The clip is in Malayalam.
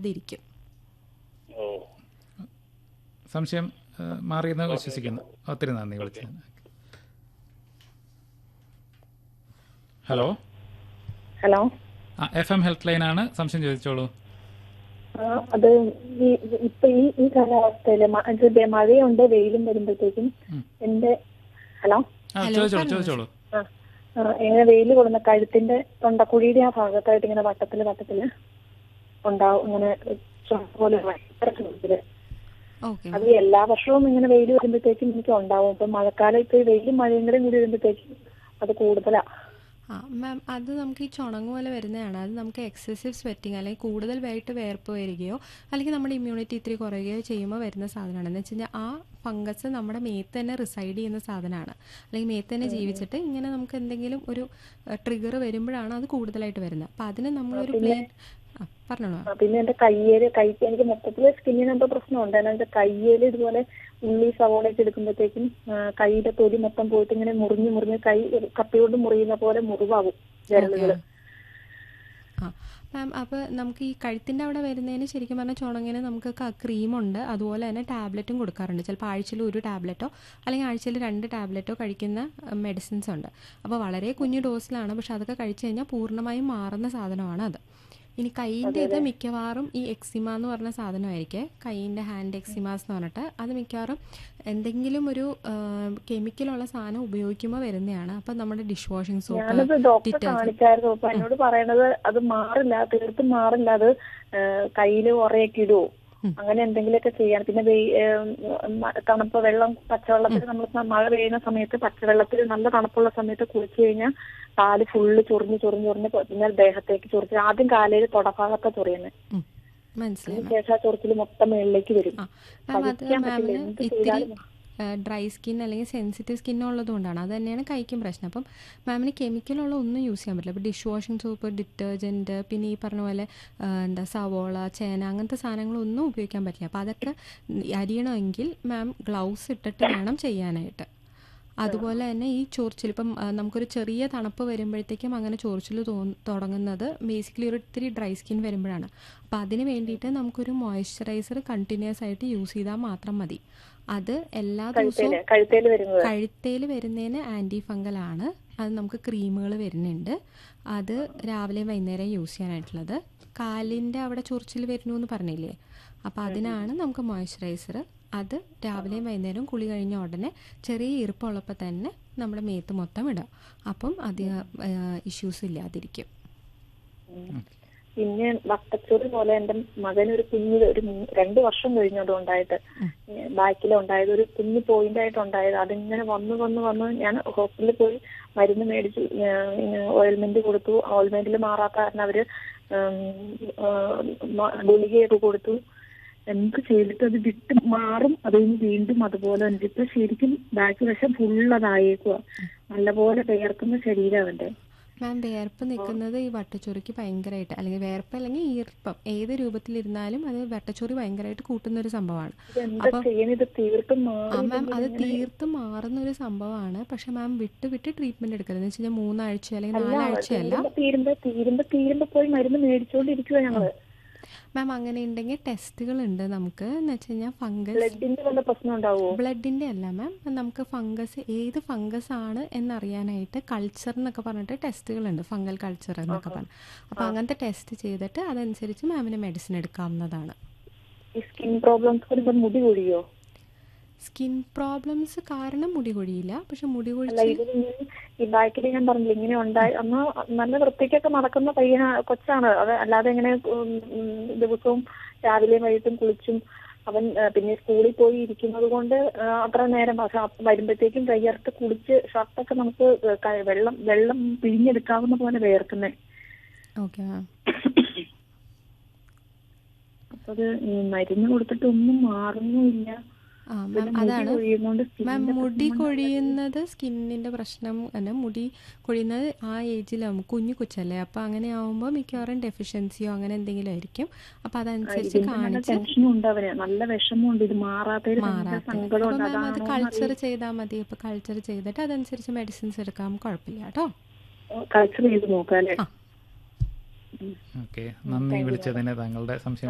ഇല്ലാതിരിക്കും. സംശയം മാറിയെന്ന് വിശ്വസിക്കുന്നു. ഒത്തിരി നന്ദി വിളിച്ചത്. Hello hello, FM health line ആണ്. സംശയം ചോദിച്ചോളൂ. അത് ഇപ്പൊ ഈ കാലാവസ്ഥയില് മഴയുണ്ട് വെയിലും വരുമ്പോഴത്തേക്കും എന്റെ ചോദിച്ചോളൂ. ഇങ്ങനെ വെയില് കൊള്ളുന്ന കഴുത്തിന്റെ തൊണ്ടക്കുഴിയുടെ ആ ഭാഗത്തായിട്ട് ഇങ്ങനെ വട്ടത്തില് ഉണ്ടാവും, ഇങ്ങനെ പോലെ അത് എല്ലാ വർഷവും ഇങ്ങനെ വെയിൽ വരുമ്പോഴത്തേക്കും എനിക്ക് ഉണ്ടാവും. ഇപ്പൊ മഴക്കാലം ഇപ്പൊ വെയിലും മഴയും കൂടെ കൂടി വരുമ്പോഴത്തേക്കും അത് കൂടുതലാ. മാം, അത് നമുക്ക് ഈ ചുണങ്ങ് പോലെ വരുന്നതാണ്. അത് നമുക്ക് എക്സസീവ് സ്വെറ്റിങ് അല്ലെങ്കിൽ കൂടുതൽ വേർപ്പ് വരികയോ അല്ലെങ്കിൽ നമ്മുടെ ഇമ്മ്യൂണിറ്റി ഇത്തിരി കുറയുകയോ ചെയ്യുമ്പോൾ വരുന്ന സാധനമാണ്. എന്ന് വെച്ച് കഴിഞ്ഞാൽ ആ ഫംഗസ് നമ്മുടെ മേത്ത് തന്നെ റിസൈഡ് ചെയ്യുന്ന സാധനമാണ്. അല്ലെങ്കിൽ മേത്ത് തന്നെ ജീവിച്ചിട്ട് ഇങ്ങനെ നമുക്ക് എന്തെങ്കിലും ഒരു ട്രിഗർ വരുമ്പോഴാണ് അത് കൂടുതലായിട്ട് വരുന്നത്. അപ്പം അതിന് നമ്മളൊരു പറഞ്ഞോളൂ. പിന്നെ എന്റെ എനിക്ക് മൊത്തത്തില് സ്കിന്നിന് എന്തോ പ്രശ്നമുണ്ട്. എന്റെ കയ്യില് ഇതുപോലെ ഉള്ളി സവോളയൊക്കെ എടുക്കുമ്പോഴത്തേക്കും കൈയുടെ തൊലി മൊത്തം പോയിട്ട് ഇങ്ങനെ മുറിഞ്ഞ് കൈ കത്തിയോണ്ട് മുറിയുന്ന പോലെ മുറിവാകും വിരലുകള്. മാം, അപ്പോൾ നമുക്ക് ഈ കഴുത്തിൻ്റെ അവിടെ വരുന്നതിന് ശരിക്കും പറഞ്ഞാൽ ചുണങ്ങിന് നമുക്ക് ക്രീമുണ്ട്, അതുപോലെ തന്നെ ടാബ്ലറ്റും കൊടുക്കാറുണ്ട്. ചിലപ്പോൾ ആഴ്ചയിൽ 1 ടാബ്ലറ്റോ അല്ലെങ്കിൽ ആഴ്ചയിൽ 2 ടാബ്ലറ്റോ കഴിക്കുന്ന മെഡിസിൻസ് ഉണ്ട്. അപ്പോൾ വളരെ കുഞ്ഞു ഡോസിലാണ്, പക്ഷെ അതൊക്കെ കഴിച്ചു കഴിഞ്ഞാൽ പൂർണ്ണമായും മാറുന്ന സാധനമാണ് അത്. ഇനി കൈയിൻ്റെ ഇത് മിക്കവാറും ഈ എക്സിമ എന്ന് പറഞ്ഞ സാധനമായിരിക്കും. കൈയിൻ്റെ ഹാൻഡ് എക്സിമാസ് എന്ന് പറഞ്ഞിട്ട് അത് മിക്കവാറും എന്തെങ്കിലും ഒരു കെമിക്കലുള്ള സാധനം ഉപയോഗിക്കുമ്പോൾ വരുന്നതാണ്. അപ്പം നമ്മുടെ ഡിഷ് വാഷിംഗ് സോപ്പ്, ഞാനത് ഡോക്ടറെ കാണിച്ചായിരുന്നു. അപ്പൊ എന്നോട് പറയണത് അത് മാറില്ല, തീർത്തും മാറില്ല, അത് കയ്യില് ഉറയൊക്കെ ഇടുവോ അങ്ങനെ എന്തെങ്കിലുമൊക്കെ ചെയ്യണം. പിന്നെ തണുപ്പ് വെള്ളം, പച്ചവെള്ളത്തിൽ നമ്മൾ മഴ പെയ്യുന്ന സമയത്ത് പച്ചവെള്ളത്തിൽ നല്ല തണുപ്പുള്ള സമയത്ത് കുളിച്ചു കഴിഞ്ഞാൽ കാല് ഫുള്ള് ചൊറിഞ്ഞ് പിന്നെ ദേഹത്തേക്ക് ചൊറിച്ച് ആദ്യം കാലയിൽ തൊടഭാഗത്തെ ചൊറിയുന്നത്, ശേഷം ആ ചൊറിച്ചിൽ മൊത്തം മേളിലേക്ക് വരും. ഡ്രൈ സ്കിൻ അല്ലെങ്കിൽ സെൻസിറ്റീവ് സ്കിൻ ഉള്ളതുകൊണ്ടാണ്. അത് തന്നെയാണ് കൈക്കും പ്രശ്നം. അപ്പം മാമിന് കെമിക്കലുള്ള ഒന്നും യൂസ് ചെയ്യാൻ പറ്റില്ല. ഇപ്പോൾ ഡിഷ് വാഷിംഗ് സോപ്പ്, ഡിറ്റർജൻറ്റ്, പിന്നെ ഈ പറഞ്ഞ പോലെ സവോള, ചേന അങ്ങനത്തെ സാധനങ്ങളൊന്നും ഉപയോഗിക്കാൻ പറ്റില്ല. അപ്പോൾ അതൊക്കെ അരിയണമെങ്കിൽ മാം ഗ്ലൗസ് ഇട്ടിട്ട് വേണം ചെയ്യാനായിട്ട്. അതുപോലെ തന്നെ ഈ ചൊറിച്ചിൽ ഇപ്പം നമുക്കൊരു ചെറിയ തണുപ്പ് വരുമ്പോഴത്തേക്കും അങ്ങനെ ചൊറിച്ചിൽ തുടങ്ങുന്നത് ബേസിക്കലി ഒരു ഇത്തിരി ഡ്രൈ സ്കിൻ വരുമ്പോഴാണ്. അപ്പം അതിന് വേണ്ടിയിട്ട് നമുക്കൊരു മോയ്സ്ചറൈസർ കണ്ടിന്യൂസ് ആയിട്ട് യൂസ് ചെയ്താൽ മാത്രം മതി. അത് എല്ലാ ദിവസവും കഴുത്തേൽ വരുന്നതിന് ആൻറ്റി ഫംഗലാണ്. അത് നമുക്ക് ക്രീമുകൾ വരുന്നുണ്ട്. അത് രാവിലെയും വൈകുന്നേരം യൂസ് ചെയ്യാനായിട്ടുള്ളത്. കാലിൻ്റെ അവിടെ ചൊറിച്ചിൽ വരുന്നു എന്ന് പറഞ്ഞില്ലേ, അപ്പോൾ അതിനാണ് നമുക്ക് മോയ്സ്ചറൈസർ. അത് രാവിലെയും വൈകുന്നേരം കുളി കഴിഞ്ഞ ഉടനെ ചെറിയ ഈർപ്പമുള്ളപ്പോൾ തന്നെ നമ്മുടെ മേത്ത് മൊത്തം ഇടാം. അപ്പം അധികം ഇഷ്യൂസ് ഇല്ലാതിരിക്കും. പിന്നെ വട്ടച്ചൊറി പോലെ എന്റെ മകനൊരു കുഞ്ഞ് ഒരു 2 വർഷം കഴിഞ്ഞു അതുണ്ടായിട്ട്, ബാക്കിലുണ്ടായത് ഒരു കുഞ്ഞ് പോയിന്റ് ആയിട്ടുണ്ടായത്. അതിങ്ങനെ വന്ന് ഞാൻ ഹോസ്പിറ്റലിൽ പോയി മരുന്ന് മേടിച്ചു, ഓയിൽമെന്റ് കൊടുത്തു. ഓയിൽമെന്റിൽ മാറാത്ത കാരണം അവര് ഗുളികയൊക്കെ കൊടുത്തു. എന്ത് ചെയ്തിട്ട് അത് വിട്ട് മാറും, അത് കഴിഞ്ഞ് വീണ്ടും അതുപോലെ ഉണ്ട്. ഇപ്പൊ ശരിക്കും ബാക്ക് വശം ഫുള്ളതായേക്കുക, നല്ലപോലെ വേർക്കുന്ന ശരീരം അവന്റെ. മാം, വേർപ്പ് നിൽക്കുന്നത് ഈ വട്ടച്ചൊറിക്ക് ഭയങ്കരമായിട്ട്, അല്ലെങ്കിൽ വേർപ്പ് അല്ലെങ്കിൽ ഈർപ്പം ഏത് രൂപത്തിലിരുന്നാലും അത് വട്ടച്ചൊറി ഭയങ്കരമായിട്ട് കൂട്ടുന്ന ഒരു സംഭവമാണ്. മാം, അത് തീർത്തും മാറുന്ന ഒരു സംഭവമാണ്. പക്ഷെ മാം വിട്ട് ട്രീറ്റ്മെന്റ് എടുക്കരുത്. എന്ന് വെച്ച് കഴിഞ്ഞാൽ 3 ആഴ്ച അല്ലെങ്കിൽ 4 ആഴ്ചയല്ല. തീരുമ്പോ പോയി മരുന്ന് മേടിച്ചോണ്ടിരിക്കുക ഞങ്ങള്. മാം, അങ്ങനെ ഉണ്ടെങ്കിൽ ടെസ്റ്റുകൾ ഉണ്ട് നമുക്ക്. എന്ന് വെച്ച് കഴിഞ്ഞാൽ ഫംഗസ്, ബ്ലഡിന്റെ അല്ല മാം, നമുക്ക് ഫംഗസ് ഏത് ഫംഗസ് ആണ് എന്നറിയാനായിട്ട് കൾച്ചർ എന്നൊക്കെ പറഞ്ഞിട്ട് ടെസ്റ്റുകളുണ്ട്, ഫംഗൽ കൾച്ചർ എന്നൊക്കെ പറഞ്ഞു. അപ്പോൾ അങ്ങനത്തെ ടെസ്റ്റ് ചെയ്തിട്ട് അതനുസരിച്ച് മാമിന് മെഡിസിൻ എടുക്കാവുന്നതാണ്. സ്കിൻ പ്രോബ്ലംസ് മുടി കൊഴിയോ? സ്കിൻ പ്രോബ്ലംസ് കാരണം മുടി കൊഴിയില്ല, പക്ഷെ മുടി ഈ ബാക്കിൽ ഞാൻ പറഞ്ഞില്ല ഇങ്ങനെ ഉണ്ടായി അന്ന് നല്ല വൃത്തിക്കൊക്കെ നടക്കുന്ന കൊച്ചാണ് അത്. അല്ലാതെ ഇങ്ങനെ ദിവസവും രാവിലെയും വൈകിട്ടും കുളിച്ചും അവൻ പിന്നെ സ്കൂളിൽ പോയി ഇരിക്കുന്നത് കൊണ്ട് അത്ര നേരം വരുമ്പോഴത്തേക്കും കയ്യർത്ത് കുളിച്ച് ഷർട്ടൊക്കെ നമുക്ക് വെള്ളം പിഴിഞ്ഞെടുക്കാവുന്ന പോലെ വേർക്കുന്നേ. അപ്പൊ അത് മരുന്ന് കൊടുത്തിട്ട് ഒന്നും മാറുന്നുമില്ല. അതാണ് മാം, മുടി കൊഴിയുന്നത് സ്കിന്നിന്റെ പ്രശ്നം തന്നെ. മുടി കൊഴിയുന്നത് ആ ഏജിലാവും, കുഞ്ഞു കൊച്ചല്ലേ, അപ്പൊ അങ്ങനെ ആവുമ്പോൾ മിക്കവാറും ഡെഫിഷ്യൻസിയോ അങ്ങനെ എന്തെങ്കിലും ആയിരിക്കും. അപ്പൊ അതനുസരിച്ച് കാണിച്ച് മാം അത് കൾച്ചർ ചെയ്താൽ മതി. അപ്പൊ കൾച്ചർ ചെയ്തിട്ട് അതനുസരിച്ച് മെഡിസിൻസ് എടുക്കാം, കുഴപ്പമില്ല കേട്ടോ. കൾച്ചർ ചെയ്ത് നോക്കാം. ഓക്കെ, നന്ദി വിളിച്ചതിന്. താങ്കളുടെ സംശയം